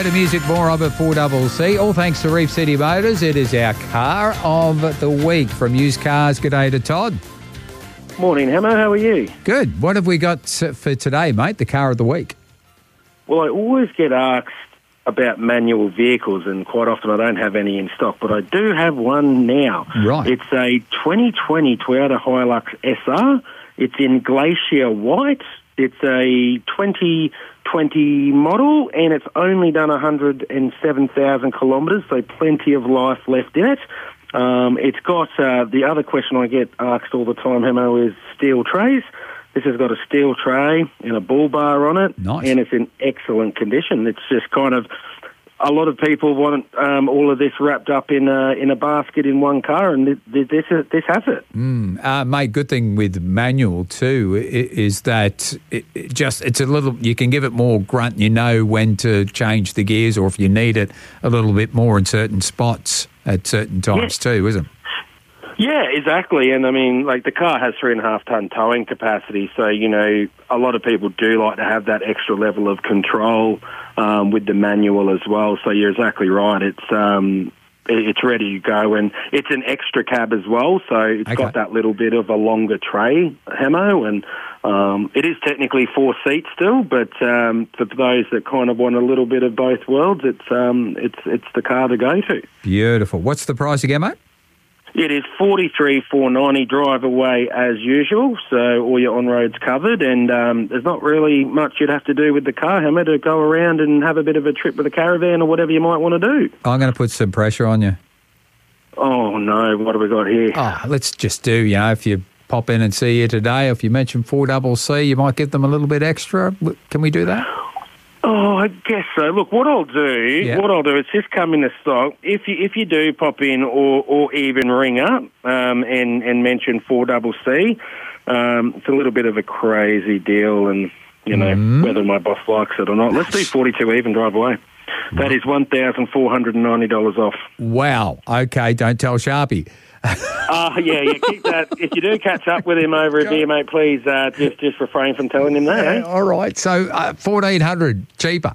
better music, more of it, 4CC. All thanks to Reef City Motors. It is our car of the week from Used Cars. Good day to Todd. Morning, Hammer. How are you? Good. What have we got for today, mate? The car of the week. Well, I always get asked about manual vehicles, and quite often I don't have any in stock, but I do have one now. Right. It's a 2020 Toyota Hilux SR. It's in Glacier White. It's a 2020 model, and it's only done 107,000 kilometres, so plenty of life left in it. It's got, the other question I get asked all the time, Hemo, is steel trays. This has got a steel tray and a bull bar on it. Nice. And it's in excellent condition. It's just kind of, a lot of people want all of this wrapped up in a basket in one car, and this has it. Mate, good thing with manual too is that it's a little, you can give it more grunt. You know when to change the gears, or if you need it a little bit more in certain spots at certain times too, isn't it? Yeah, exactly. And I mean, like, the car has 3.5 ton towing capacity, so, you know, a lot of people do like to have that extra level of control with the manual as well. So you're exactly right. It's ready to go, and it's an extra cab as well, so it's got that little bit of a longer tray, Hamo, and it is technically 4 seats still, but for those that kind of want a little bit of both worlds, it's the car to go to. Beautiful. What's the price again, mate? It is $43,490, drive away as usual, so all your on-roads covered, and there's not really much you'd have to do with the car, Hammer, to go around and have a bit of a trip with a caravan or whatever you might want to do. I'm going to put some pressure on you. Oh, no, what have we got here? Oh, let's just do, you know, if you pop in and see you today, if you mention 4CC, you might give them a little bit extra. Can we do that? Oh, I guess so. Look, what I'll do is just come in the stock. If you do pop in or even ring up and mention 4CC, it's a little bit of a crazy deal, and, you know, whether my boss likes it or not. Let's do 42 even, drive away. That is $1,490 off. Wow. Okay, don't tell Sharpie. Yeah, keep that. If you do catch up with him over a beer, mate, please just refrain from telling him that. Yeah, all right, so $1,400 cheaper.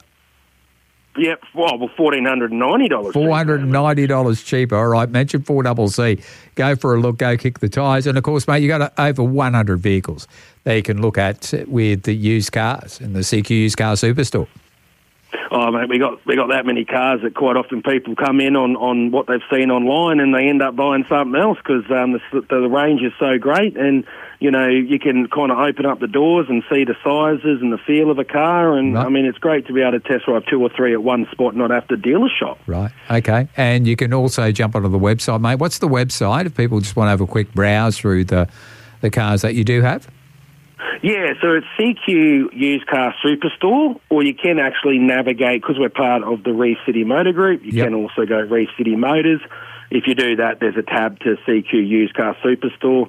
Yep, well, $1,490. $490 cheaper. All right, mention 4CC. Go for a look, go kick the tyres. And, of course, mate, you've got over 100 vehicles that you can look at with the used cars in the CQ Used Car Superstore. Oh, mate, we got that many cars that quite often people come in on what they've seen online, and they end up buying something else because the range is so great, and, you know, you can kind of open up the doors and see the sizes and the feel of a car, and, right. I mean, it's great to be able to test drive 2 or 3 at one spot and not have to dealer shop. Right, okay. And you can also jump onto the website, mate. What's the website if people just want to have a quick browse through the cars that you do have? Yeah, so it's CQ Used Car Superstore, or you can actually navigate, because we're part of the Reef City Motor Group, you can also go Reef City Motors. If you do that, there's a tab to CQ Used Car Superstore.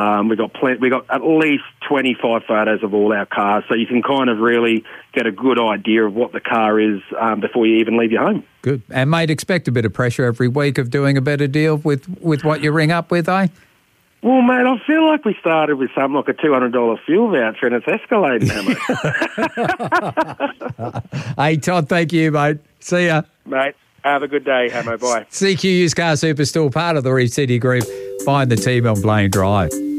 We got at least 25 photos of all our cars, so you can kind of really get a good idea of what the car is before you even leave your home. Good. And, mate, expect a bit of pressure every week of doing a better deal with what you ring up with, eh? Well, mate, I feel like we started with something like a $200 fuel voucher, and it's escalating now, mate. Hey, Todd, thank you, mate. See ya. Mate, have a good day, Hamo. Bye. CQ Used Car Superstore, part of the Reef City Group. Find the team on Blaine Drive.